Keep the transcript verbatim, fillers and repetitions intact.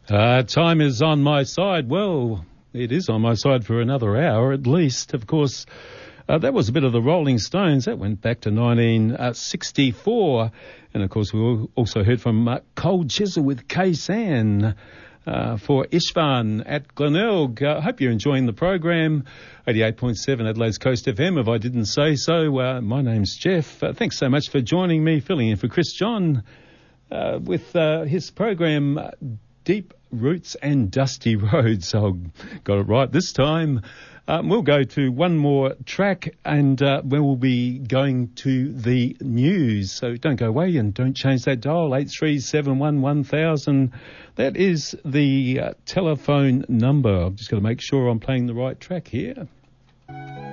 Uh, time is on my side. Well, it is on my side for another hour at least. Of course, uh, that was a bit of the Rolling Stones. That went back to nineteen sixty-four. And, of course, we also heard from uh, Cold Chisel with K-San uh, for Ishvan at Glenelg. I uh, hope you're enjoying the program. eighty-eight point seven Adelaide's Coast F M, if I didn't say so. Uh, my name's Jeff. Uh, thanks so much for joining me, filling in for Chris John uh, with uh, his program uh, Deep Roots and Dusty Roads. I got it right this time. Um, we'll go to one more track and uh, we'll be going to the news. So don't go away and don't change that dial, eight three seven one one thousand. That is the uh, telephone number. I've just got to make sure I'm playing the right track here.